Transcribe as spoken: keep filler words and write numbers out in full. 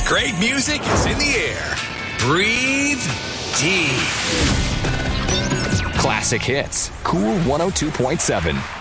Great music is in the air. Breathe deep. Classic hits. Cool one oh two point seven.